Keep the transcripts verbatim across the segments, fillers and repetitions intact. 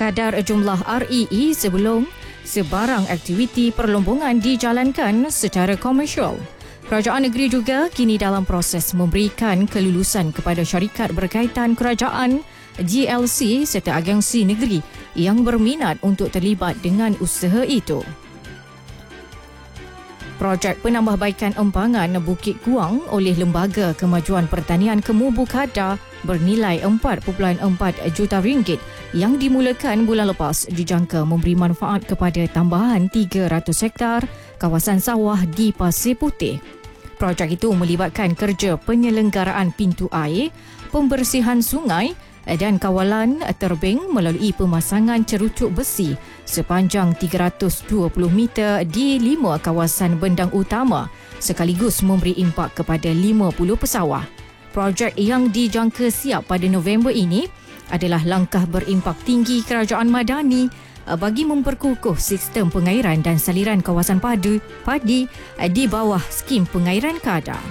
kadar jumlah R E E sebelum sebarang aktiviti perlombongan dijalankan secara komersial. Kerajaan negeri juga kini dalam proses memberikan kelulusan kepada syarikat berkaitan kerajaan, G L C serta agensi negeri yang berminat untuk terlibat dengan usaha itu. Projek penambahbaikan empangan Bukit Guang oleh Lembaga Kemajuan Pertanian Kemubu Kedah bernilai empat perpuluhan empat juta ringgit yang dimulakan bulan lepas dijangka memberi manfaat kepada tambahan tiga ratus hektar kawasan sawah di Pasir Putih. Projek itu melibatkan kerja penyelenggaraan pintu air, pembersihan sungai dan kawalan terbing melalui pemasangan cerucuk besi sepanjang tiga ratus dua puluh meter di lima kawasan bendang utama sekaligus memberi impak kepada lima puluh pesawah. Projek yang dijangka siap pada November ini adalah langkah berimpak tinggi Kerajaan Madani bagi memperkukuh sistem pengairan dan saliran kawasan padi, padi di bawah skim pengairan Kedah.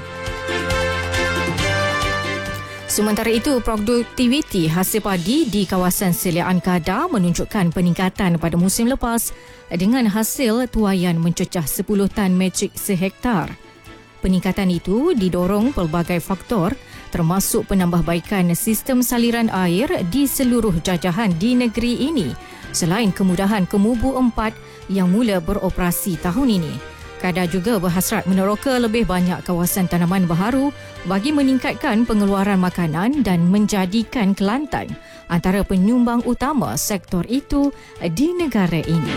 Sementara itu, produktiviti hasil padi di kawasan Seliaan Kedah menunjukkan peningkatan pada musim lepas dengan hasil tuaian mencecah sepuluh tan metrik sehektar. Peningkatan itu didorong pelbagai faktor termasuk penambahbaikan sistem saliran air di seluruh jajahan di negeri ini selain kemudahan Kemubu empat yang mula beroperasi tahun ini. Kedah juga berhasrat meneroka lebih banyak kawasan tanaman baharu bagi meningkatkan pengeluaran makanan dan menjadikan Kelantan antara penyumbang utama sektor itu di negara ini.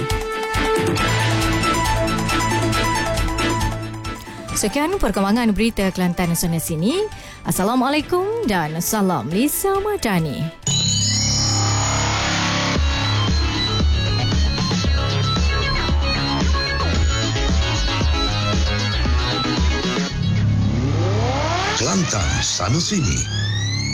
Sekian perkembangan berita Kelantan sana sini. Assalamualaikum dan salam Lisa Madani. Kelantan sana sini.